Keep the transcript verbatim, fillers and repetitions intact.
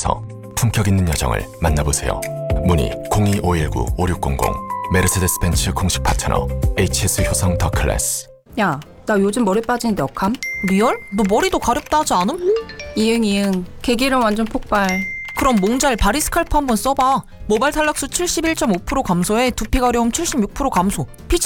클래스에서 품격 있는 여정을 만나보세요. 문의 공이오일구 오육공공 메르세데스 벤츠 공식 파트너 에이치에스 효성 더 클래스. 야, 나 요즘 머리 빠지는데 어감? 리얼? 너 머리도 가렵다 하지 않음? 이응 이응 개기름 완전 폭발. 그럼 몽잘 바리스칼프 한번 써봐. 모발 탈락수 칠십일 점 오 퍼센트 감소에 두피 가려움 칠십육 퍼센트 감소, 피치